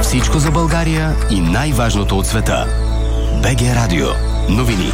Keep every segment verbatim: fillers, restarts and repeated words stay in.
Всичко за България и най-важното от света. БГ Радио. Новини.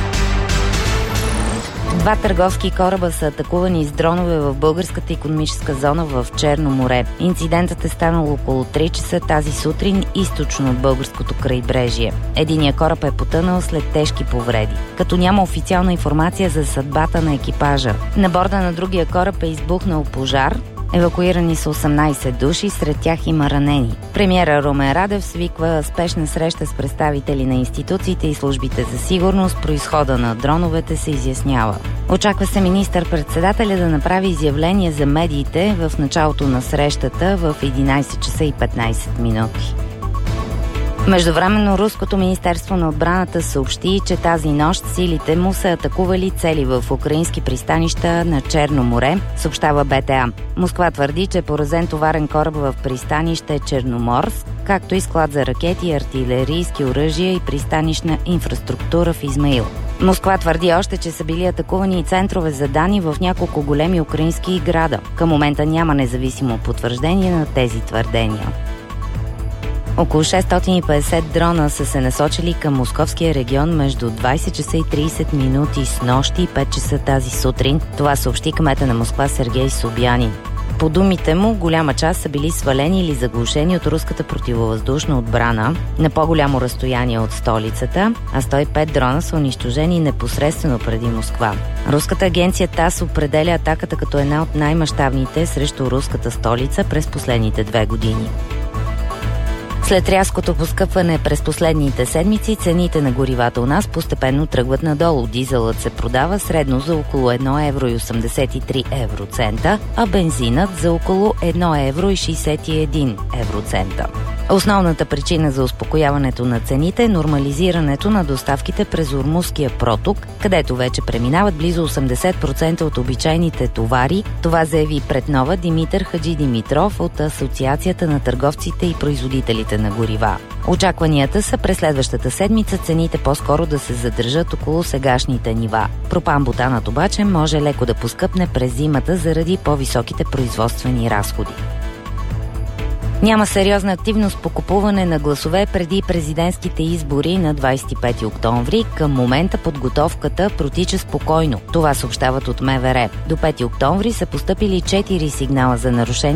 Два търговски кораба са атакувани с дронове в българската икономическа зона в Черно море. Инцидентът е станал около три часа тази сутрин източно от българското крайбрежие. Единият кораб е потънал след тежки повреди, като няма официална информация за съдбата на екипажа. На борда на другия кораб е избухнал пожар. Евакуирани са осемнайсет души, сред тях има ранени. Премиера Румен Радев свиква спешна среща с представители на институциите и службите за сигурност. Произхода на дроновете се изяснява. Очаква се министър-председателя да направи изявление за медиите в началото на срещата в единайсет часа и петнайсет минути. Междувременно Руското министерство на отбраната съобщи, че тази нощ силите му са атакували цели в украински пристанища на Черно море, съобщава БТА. Москва твърди, че е поразен товарен кораб в пристанище Черноморск, както и склад за ракети, артилерийски оръжия и пристанищна инфраструктура в Измаил. Москва твърди още, че са били атакувани и центрове за данни в няколко големи украински града. Към момента няма независимо потвърждение на тези твърдения. Около шестстотин и петдесет дрона са се насочили към московския регион между двайсет часа и трийсет минути с нощи и пет часа тази сутрин. Това съобщи кмета на Москва Сергей Собянин. По думите му, голяма част са били свалени или заглушени от руската противовъздушна отбрана на по-голямо разстояние от столицата, а сто и пет дрона са унищожени непосредствено преди Москва. Руската агенция ТАСС определя атаката като една от най-мащабните срещу руската столица през последните две години. След рязкото поскъпване през последните седмици, цените на горивата у нас постепенно тръгват надолу. Дизелът се продава средно за около едно евро и осемдесет и три евроцента, а бензинът за около едно евро и шейсет и един евроцента. Основната причина за успокояването на цените е нормализирането на доставките през Ормузския проток, където вече преминават близо осемдесет процента от обичайните товари. Това заяви пред Нова Димитър Хаджи Димитров от Асоциацията на търговците и производителите на горива. Очакванията са през следващата седмица цените по-скоро да се задържат около сегашните нива. Пропан-бутанът обаче може леко да поскъпне през зимата заради по-високите производствени разходи. Няма сериозна активност по купуване на гласове преди президентските избори на двайсет и пети октомври. Към момента подготовката протича спокойно. Това съобщават от МВР. До пети октомври са постъпили четири сигнала за нарушение